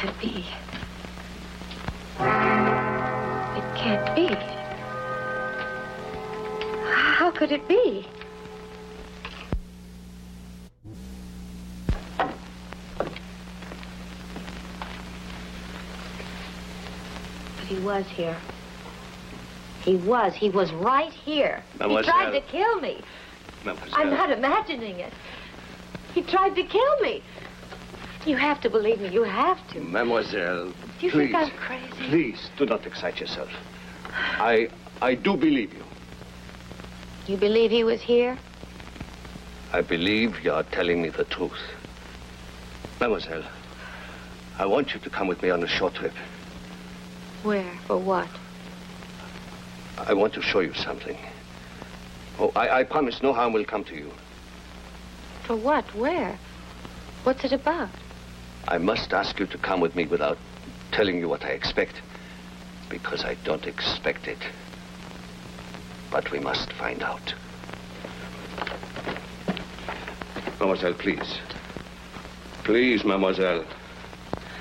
can't be. It can't be. How could it be? But he was here. He was right here. Mademoiselle. He tried to kill me. Mademoiselle. I'm not imagining it. He tried to kill me. You have to believe me. You have to. Mademoiselle, Do you please, think I'm crazy? please, do not excite yourself. I do believe you. You believe he was here? I believe you are telling me the truth. Mademoiselle, I want you to come with me on a short trip. Where? For what? I want to show you something. Oh, I promise no harm will come to you. For what? Where? What's it about? I must ask you to come with me without telling you what I expect, because I don't expect it. But we must find out. Mademoiselle, please. Please, mademoiselle.